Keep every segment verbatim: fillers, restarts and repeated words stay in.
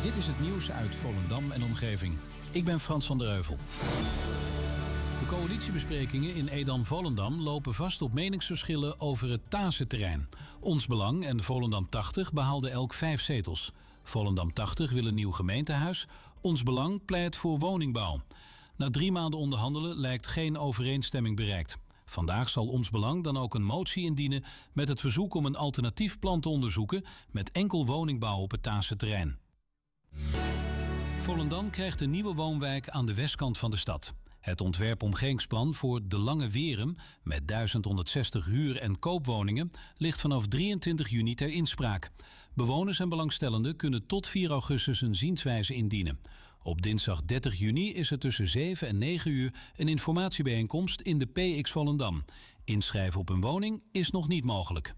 Dit is het nieuws uit Volendam en omgeving. Ik ben Frans van der Heuvel. De coalitiebesprekingen in Edam-Volendam lopen vast op meningsverschillen over het Tazenterrein. Ons Belang en Volendam tachtig behaalden elk vijf zetels. Volendam tachtig wil een nieuw gemeentehuis. Ons Belang pleit voor woningbouw. Na drie maanden onderhandelen lijkt geen overeenstemming bereikt. Vandaag zal Ons Belang dan ook een motie indienen met het verzoek om een alternatief plan te onderzoeken met enkel woningbouw op het Tazenterrein. Volendam krijgt een nieuwe woonwijk aan de westkant van de stad. Het ontwerp-omgevingsplan voor De Lange Werum met duizend honderdzestig huur- en koopwoningen ligt vanaf drieëntwintig juni ter inspraak. Bewoners en belangstellenden kunnen tot vier augustus een zienswijze indienen. Op dinsdag dertig juni is er tussen zeven en negen uur een informatiebijeenkomst in de P X Volendam. Inschrijven op een woning is nog niet mogelijk.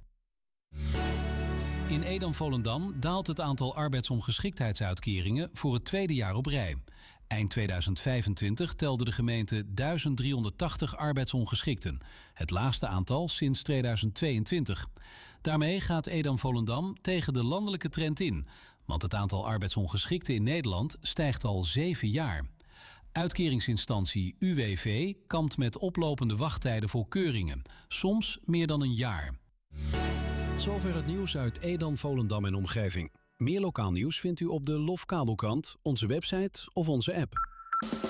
In Edam-Volendam daalt het aantal arbeidsongeschiktheidsuitkeringen voor het tweede jaar op rij. Eind tweeduizend vijfentwintig telde de gemeente duizend driehonderdtachtig arbeidsongeschikten. Het laagste aantal sinds tweeduizend tweeëntwintig. Daarmee gaat Edam-Volendam tegen de landelijke trend in. Want het aantal arbeidsongeschikten in Nederland stijgt al zeven jaar. Uitkeringsinstantie U W V kampt met oplopende wachttijden voor keuringen. Soms meer dan een jaar. Zover het nieuws uit Edam, Volendam en omgeving. Meer lokaal nieuws vindt u op de Lofkabelkrant, onze website of onze app.